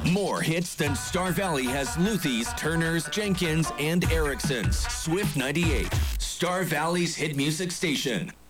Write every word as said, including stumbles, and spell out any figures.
More hits than Star Valley has Luthies, Turners, Jenkins, and Erickson's. Swift ninety-eight, Star Valley's hit music station.